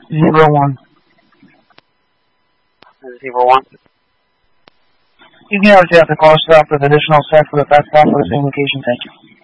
01. 01. You can obviously have to call us up with additional set for the fax call for this invocation. Thank you.